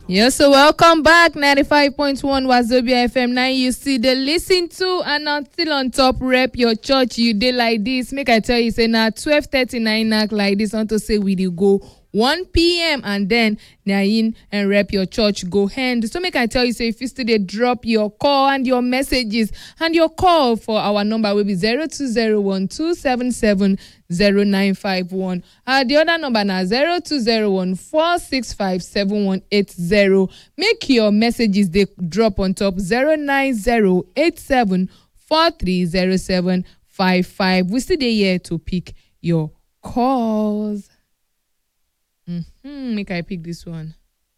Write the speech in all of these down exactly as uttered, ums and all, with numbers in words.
Yes, so welcome back. ninety-five point one Wazobia F M. Now you see the listen to and until on top rep your church. You did like this. Make I tell you, say now twelve thirty-nine knock like this. Want to say we do go one p.m. and then now in and rep your church go hand. So make I tell you, say if you still dey drop your call and your messages and your call for our number will be zero two zero one two seven seven zero nine five one. Uh, the other number now zero two zero one four six five seven one eight zero. Make your messages they drop on top zero nine zero eight seven four three zero seven five five. We still dey here to pick your calls. Mm-hmm. Make I pick this one.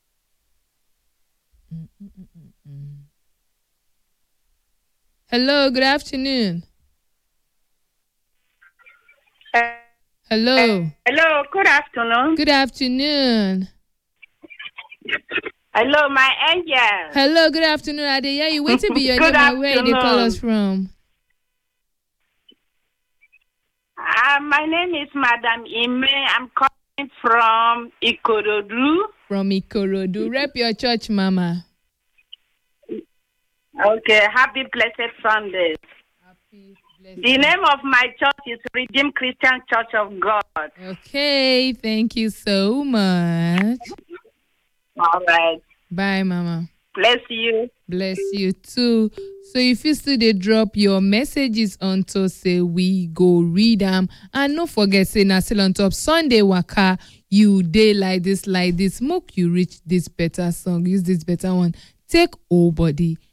Mm-mm-mm-mm. Hello, good afternoon. Uh, Hello. uh, hello, good afternoon. Good afternoon. Hello, my angel. Hello, good afternoon. Adeya, you wait to be your Good name and where they call afternoon. us from? Uh, my name is Madam Ime. I'm calling from Ikorodu. From Ikorodu. Rep your church, mama. Okay, happy blessed Sunday. Happy, The name of my church is Redeemed Christian Church of God. Okay, thank you so much. All right. Bye, mama. Bless you. Bless you too. So if you still dey drop your messages on to say we go read them, and no forget say na still on top Sunday waka you dey like this like this. Make you reach this better song, use this better one. Take all body.